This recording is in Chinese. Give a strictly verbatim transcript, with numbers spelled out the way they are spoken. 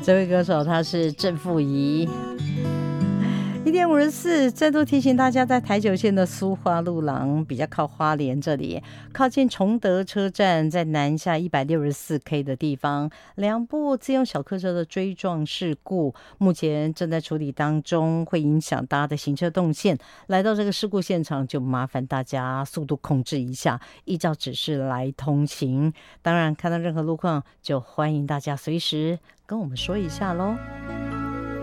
这位歌手他是郑富仪。一点五十四，再度提醒大家，在台九线的苏花路廊比较靠花莲这里，靠近崇德车站，在南下一百六十四 K 的地方，两部自用小客车的追撞事故，目前正在处理当中，会影响大家的行车动线。来到这个事故现场，就麻烦大家速度控制一下，依照指示来通行。当然，看到任何路况，就欢迎大家随时跟我们说一下咯。